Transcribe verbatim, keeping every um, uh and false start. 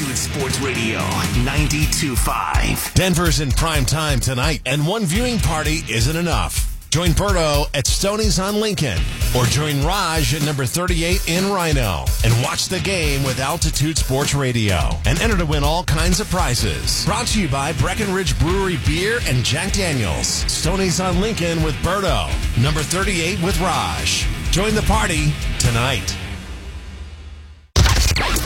Altitude Sports Radio, ninety-two point five. Denver's in prime time tonight, and one viewing party isn't enough. Join Berto at Stoney's on Lincoln, or join Raj at number thirty-eight in Rhino, and watch the game with Altitude Sports Radio, and enter to win all kinds of prizes. Brought to you by Breckenridge Brewery Beer and Jack Daniels. Stoney's on Lincoln with Berto, number thirty-eight with Raj. Join the party tonight.